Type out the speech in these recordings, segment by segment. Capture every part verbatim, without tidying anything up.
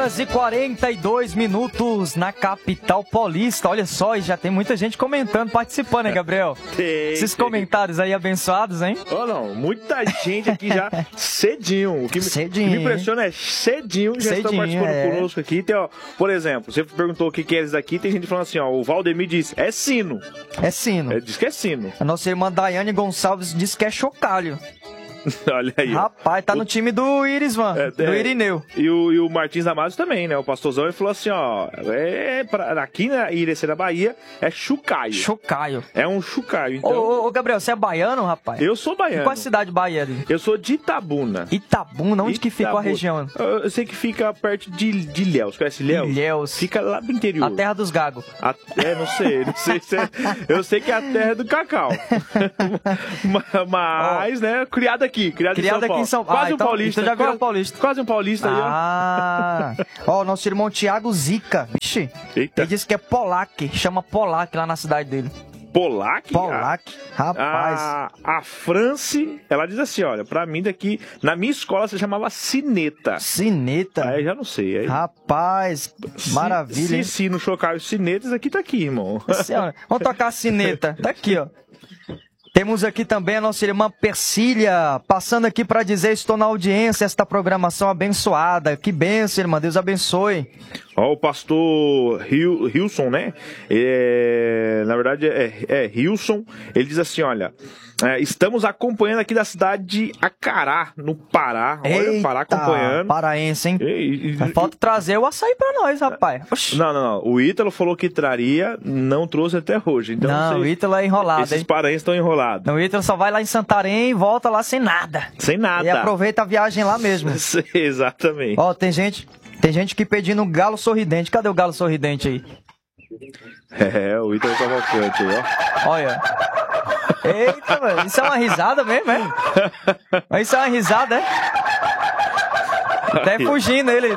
horas e quarenta e dois minutos na capital paulista. Olha só, e já tem muita gente comentando, participando, hein, Gabriel? Tem, Esses tem. comentários aí abençoados, hein? Oh, não, muita gente aqui já cedinho. O que, Cedinho, me, o que me impressiona é cedinho já estão Cedinho, participando é. conosco aqui. Tem, ó, por exemplo, você perguntou o que que é isso daqui, tem gente falando assim, ó, o Valdemir disse, é sino. É sino. Ele diz que é sino. A nossa irmã Daiane Gonçalves diz que é chocalho. Olha aí. ó. Rapaz, tá O- no time do Irisvan, É, do é. Irineu. E o, e o Martins Amados também, né? O pastorzão, ele falou assim, ó, é, pra, aqui na Irecê da Bahia é chucaio. Chocaio. É um chucaio, Ô, então... ô, ô, Gabriel, você é baiano, rapaz? Eu sou baiano. Qual a cidade baiana? Eu sou de Itabuna. Itabuna, onde que fica a Itabuna. região? Eu, eu sei que fica perto de, de Ilhéus. Conhece Ilhéus? Ilhéus. Fica lá do interior. A terra dos gagos. A- é, não sei, não sei se é, eu sei que é a terra do cacau. Ma- Mas, né, criado aqui, criado, Criado em São aqui Paulo. em São Paulo. Quase Ah, um então- paulista. então já virou quase, paulista. Quase um paulista aí, Ah, ó, nosso irmão Tiago Zica, vixe, ó. Eita, ele disse que é Polac, chama Polac lá na cidade dele. Polac? Polac, rapaz. A, a France, ela diz assim, olha, pra mim daqui, na minha escola se chamava sineta. Sineta. Aí já não sei. Aí, Rapaz, se- maravilha, Se, hein? se não chocar os sinetas, aqui tá aqui, irmão. Senhora, vamos tocar a sineta. Tá aqui, ó. Temos aqui também a nossa irmã Persília, passando aqui para dizer, estou na audiência, esta programação abençoada. Que bênção, irmã, Deus abençoe. Ó, o pastor Hil- Hilson, né? É, na verdade é, é Hilson. Ele diz assim: olha, é, estamos acompanhando aqui da cidade de Acará, no Pará. Olha, Eita, Pará acompanhando. paraense, hein? E- e- Falta trazer o açaí pra nós, rapaz. Oxi. Não, não, não. O Ítalo falou que traria, não trouxe até hoje. Então, Não, sei- o Ítalo é enrolado, Esses hein? paraenses estão enrolados. Então, o Ítalo só vai lá em Santarém e volta lá sem nada. Sem nada. E aproveita a viagem lá mesmo. Exatamente. Ó, tem gente, tem gente que pedindo um galo sorridente. Cadê o galo sorridente aí? É, o Ítalo Cavalcante aí, ó. Olha. Eita, mano, isso é uma risada mesmo, é? Mas isso é uma risada, é? Até fugindo ele.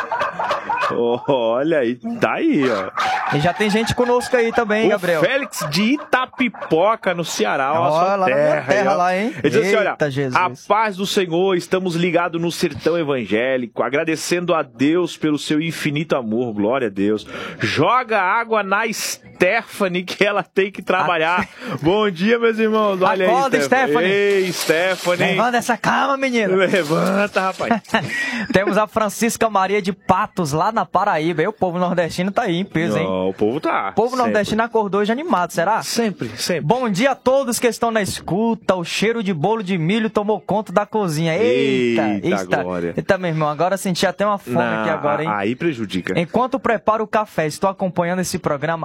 Olha aí, tá aí, ó. E já tem gente conosco aí também, O Gabriel. Félix de Itapipoca, no Ceará, ó, a Ó, sua lá na minha terra, terra aí, ó. lá, hein? Ele diz assim, olha, Eita, Jesus. a paz do Senhor, estamos ligados no sertão evangélico, agradecendo a Deus pelo seu infinito amor, glória a Deus. Joga água na Stephanie, que ela tem que trabalhar. Bom dia, meus irmãos, olha Acorda, aí, Stephanie. Stephanie. Ei, Stephanie. Levanta essa calma, menino. Levanta, rapaz. Temos a Francisca Maria de Patos, lá na Paraíba. E o povo nordestino tá aí em peso, hein? Não, o povo tá. O povo sempre. nordestino acordou hoje animado, será? Sempre, sempre. Bom dia a todos que estão na escuta. O cheiro de bolo de milho tomou conta da cozinha. Eita, Eita, glória. Eita, meu irmão, agora senti até uma fome Não, aqui agora, hein? Aí prejudica. Enquanto preparo o café, estou acompanhando esse programa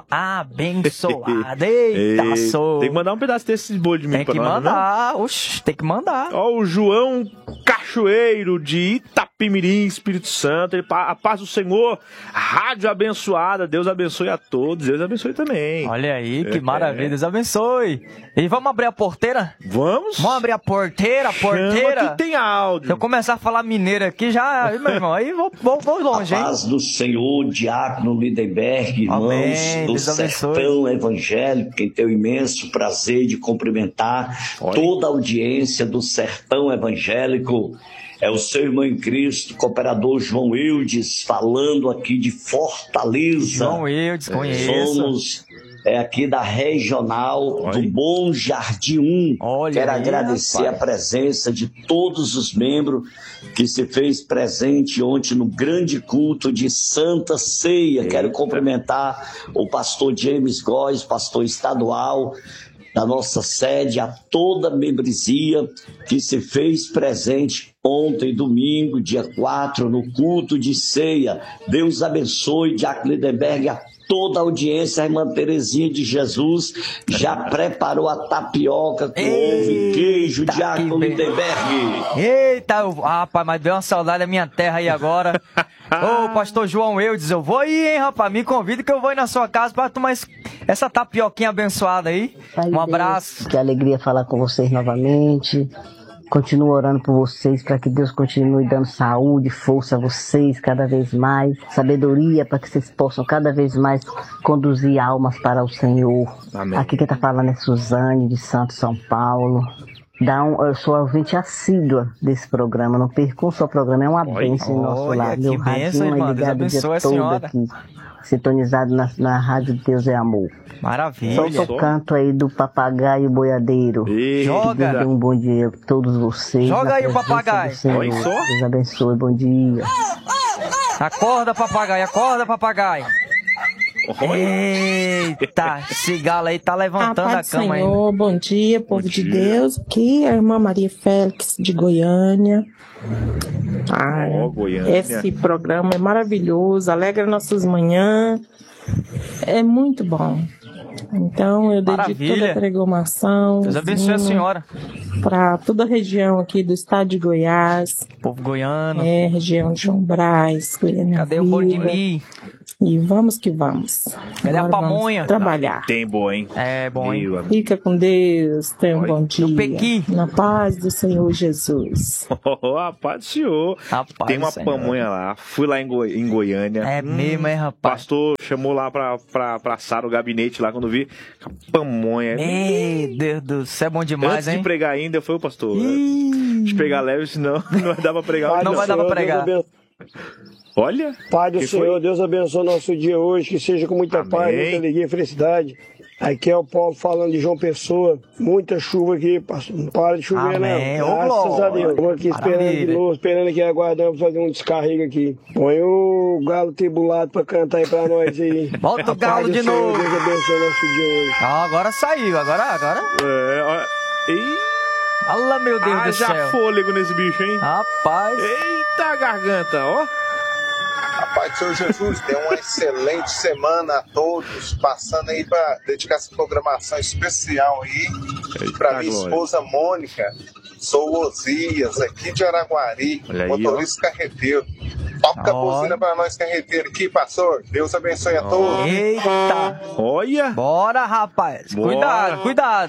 abençoado. Eita, Ei, sou. Tem que mandar um pedaço desse bolo de milho Tem pra que nós, não é? mandar. Oxi, tem que mandar. Ó, o João Cachoeiro de Itapimirim, Espírito Santo. Ele, pa- a paz do Senhor, rádio abençoada. Deus abençoe a todos. Deus abençoe também. Olha aí, que É. maravilha. Deus abençoe. E vamos abrir a porteira? Vamos? Vamos abrir a porteira, a Chama porteira. que tem áudio. Se eu começar a falar mineiro aqui, já, meu irmão, aí vou, vou, vou longe, A hein? paz do Senhor, Diácono Lindenberg, irmãos Amém, do Deus abençoe. Sertão Evangélico, quem tem o imenso prazer de cumprimentar Olha. toda a audiência do Sertão Evangélico. É o seu irmão em Cristo, cooperador João Wildes, falando aqui de Fortaleza. João Wildes, conheço. Somos é, aqui da regional Olha. do Bom Jardim um. Olha Quero aí, agradecer rapaz. a presença de todos os membros que se fez presente ontem no grande culto de Santa Ceia. Quero cumprimentar o pastor James Góes, pastor estadual da nossa sede, a toda a membresia que se fez presente ontem, domingo, dia quatro, no culto de ceia. Deus abençoe, Diácono Lindenberg, a toda a audiência. A irmã Terezinha de Jesus já preparou a tapioca com ovo e queijo, Eita, Diácono que bem. Lindenberg. Eita, eu- rapaz, mas deu uma saudade da minha terra aí agora. Ô, pastor João Eudes, eu vou aí, hein, rapaz? Me convida que eu vou ir na sua casa pra tomar esse- essa tapioquinha abençoada aí. Pai Um Deus, abraço. Que alegria falar com vocês novamente. Continuo orando por vocês para que Deus continue dando saúde, força a vocês cada vez mais, sabedoria para que vocês possam cada vez mais conduzir almas para o Senhor. Amém. Aqui quem está falando é Suzane, de Santo São Paulo. Dá um, eu sou ouvinte assídua desse programa, não perco o seu programa, é uma bênção em nosso olha, lar. que Meu bênção, radinho é irmã, Deus ligado o dia abençoe a todo senhora. aqui, sintonizado na, na Rádio Deus é Amor. Maravilha. Solta o canto aí do papagaio boiadeiro. Eita. Joga. Deus dê um bom dia a todos vocês. Joga na aí o presença papagaio. do Senhor. Olha só. Deus abençoe, bom dia. Acorda, papagaio, acorda, papagaio. Eita, esse galo aí tá levantando a, a cama aí. Senhor, bom dia, povo Bom de dia. Deus. Aqui é a irmã Maria Félix de Goiânia. Ah, Ó, Goiânia. esse programa é maravilhoso, alegra nossas manhãs. É muito bom. Então, eu dedico Maravilha. toda a programação Deus abençoe a senhora. para toda a região aqui do estado de Goiás, Povo goiano. é, região de João Brás, Goiânia Cadê o bolo de Viva. mim? E vamos que vamos. Cadê a Agora vamos pamonha? trabalhar. Tem boa, hein? É bom, hein? Meu amigo. Fica com Deus, tenha um Oi. bom dia. Eu pequi. Na paz do Senhor Jesus. Oh, a paz do senhor. Rapaz, Tem uma Senhor. pamonha lá. Fui lá em, Goi- em Goiânia. É mesmo, hein, O rapaz? pastor chamou lá pra, pra, pra sala, o gabinete lá, quando vi. Pamonha. Meu Deus do céu, é bom demais, Antes hein? de pregar ainda, foi o pastor. Ih, Deixa eu pegar leve, senão não vai dar pra pregar. Não vai dar pra pregar. Olha. Pai do Que Senhor, foi? Deus abençoe nosso dia hoje, que seja com muita Amém. paz, muita alegria e felicidade. Aqui é o Paulo falando de João Pessoa, muita chuva aqui, pastor. Não para de chover, Amém. né? Ô, Graças glória. a Deus. Estamos aqui esperando Maravilha. de novo, esperando aqui, aguardando pra fazer um descarrego aqui. Põe o galo tribulado pra cantar aí pra nós aí. Bota o A paz galo do de Senhor, novo. Deus abençoe nosso dia hoje. Ah, agora saiu, agora, agora. É, olha. Ih, Olha, meu Deus do haja céu. fôlego nesse bicho, hein? Rapaz. Eita garganta, ó. A paz do Senhor Jesus, dê uma excelente semana a todos, passando aí para dedicar essa programação especial aí Eita, para minha glória. esposa Mônica, sou o Osias, aqui de Araguari, Olha aí, motorista carreteiro. Toca a Olha. buzina para nós carreteiros aqui, pastor. Deus abençoe a todos. Eita. Olha. Bora, rapaz. Bora. Cuidado, cuidado.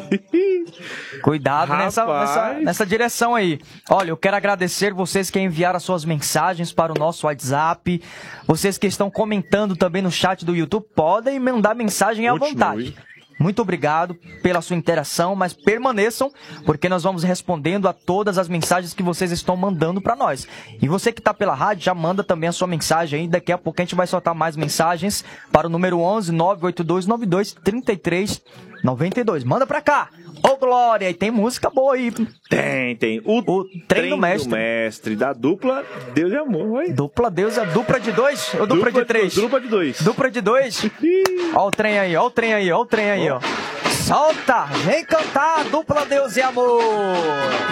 Cuidado nessa, Rapaz. nessa, nessa direção aí. Olha, eu quero agradecer vocês que enviaram as suas mensagens para o nosso WhatsApp. Vocês que estão comentando também no chat do YouTube, podem mandar mensagem à Continue. vontade. Muito obrigado pela sua interação, mas permaneçam, porque nós vamos respondendo a todas as mensagens que vocês estão mandando para nós. E você que está pela rádio, já manda também a sua mensagem aí. Daqui a pouco a gente vai soltar mais mensagens para o número onze, nove oito dois nove dois, três três nove dois. Manda pra cá! Ô, Glória! E tem música boa aí. Tem, tem. O, O trem do mestre. mestre da dupla Deus e Amor. Oi. Dupla Deus, é dupla de dois ou dupla, de três? Dupla de dois. Dupla de dois? Ó o trem aí, ó o trem aí, ó o trem aí, ó. Solta! Vem cantar, dupla Deus e Amor!